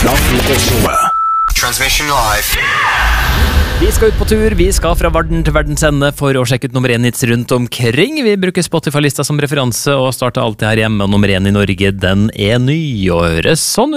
Transmission live. Vi skal ut på tur, vi skal fra verden til verdens ende for å sjekke ut nummer 1-hits rundt omkring. Vi bruker Spotify-lista som referanse og starter alltid her hjemme, og nummer 1 i Norge, den er ny. Og høres sånn ut.